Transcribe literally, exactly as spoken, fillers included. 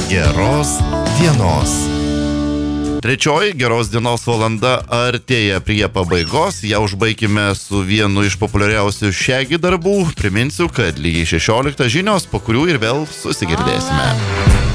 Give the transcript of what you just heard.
Geros dienos. Trečioji geros dienos valanda artėja prie pabaigos. Ją užbaikime su vienu iš populiariausių Shaggy darbų. Priminsiu, kad lygiai šešioliktą žinios, po kurių ir vėl susigirdėsime.